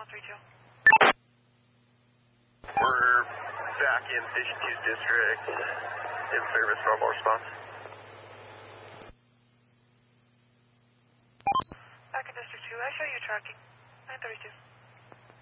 932. We're back in Station 2's district. In service, normal response. Back in District 2, I show you tracking. 932.